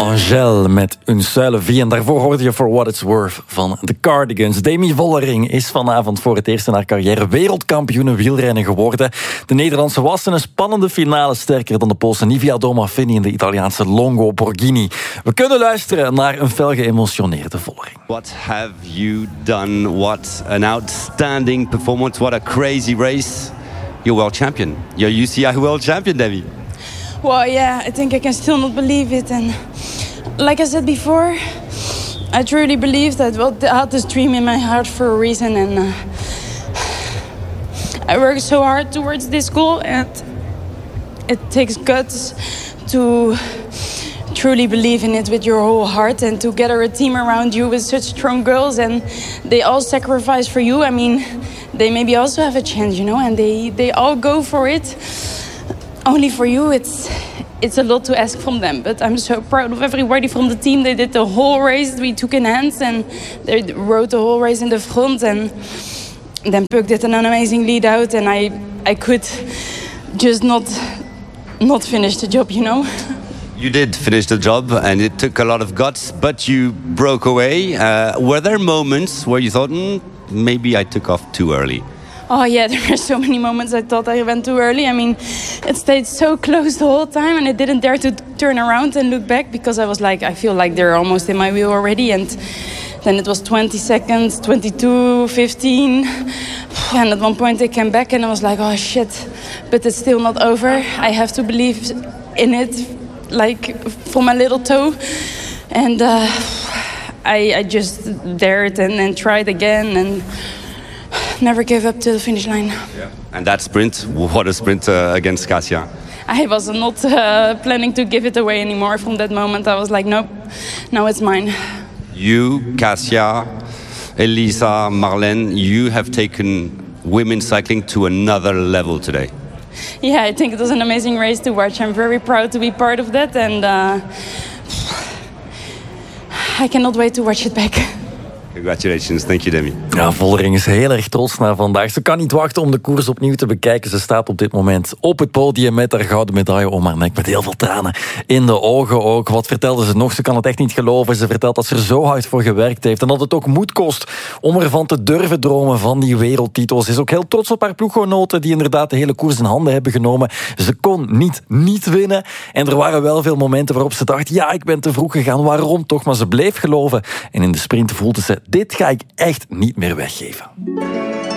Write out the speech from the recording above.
Angèle met une seule vie. En daarvoor hoorde je For What It's Worth van The Cardigans. Demi Vollering is vanavond voor het eerst in haar carrière wereldkampioene wielrennen geworden. De Nederlandse was in een spannende finale sterker dan de Poolse Nivia Domafini en de Italiaanse Longo Borghini. We kunnen luisteren naar een fel geëmotioneerde Vollering. What have you done? What an outstanding performance. What a crazy race. You're world champion. You're UCI world champion, Demi. Well, yeah, I think I can still not believe it. And like I said before, I truly believe that I had this dream in my heart for a reason. And I worked so hard towards this goal. And it takes guts to truly believe in it with your whole heart. And to gather a team around you with such strong girls. And they all sacrifice for you. I mean, they maybe also have a chance, you know. And they all go for it. Only for you, it's a lot to ask from them. But I'm so proud of everybody from the team. They did the whole race. We took in hands and they rode the whole race in the front. And then Puk did an amazing lead out. And I could just not finish the job, you know. You did finish the job and it took a lot of guts, but you broke away. Were there moments where you thought, maybe I took off too early? Oh yeah, there were so many moments I thought I went too early. I mean, it stayed so close the whole time and I didn't dare to turn around and look back because I was like, I feel like they're almost in my wheel already. And then it was 20 seconds, 22, 15. And at one point they came back and I was like, oh shit, but it's still not over. I have to believe in it, like from my little toe. And I just dared and tried again and never gave up to the finish line. Yeah. And that sprint, what a sprint against Kasia. I was not planning to give it away anymore from that moment. I was like, nope, now it's mine. You, Kasia, Elisa, Marlene, you have taken women's cycling to another level today. Yeah, I think it was an amazing race to watch. I'm very proud to be part of that. And I cannot wait to watch it back. Congratulations, thank you Demi. Ja, Vollering is heel erg trots na vandaag. Ze kan niet wachten om de koers opnieuw te bekijken. Ze staat op dit moment op het podium met haar gouden medaille om haar nek. Met heel veel tranen in de ogen ook. Wat vertelde ze nog? Ze kan het echt niet geloven. Ze vertelt dat ze er zo hard voor gewerkt heeft. En dat het ook moed kost om ervan te durven dromen van die wereldtitels. Ze is ook heel trots op haar ploeggenoten die inderdaad de hele koers in handen hebben genomen. Ze kon niet winnen. En er waren wel veel momenten waarop ze dacht, ja, ik ben te vroeg gegaan. Waarom toch? Maar ze bleef geloven. En in de sprint voelde ze, dit ga ik echt niet meer weggeven.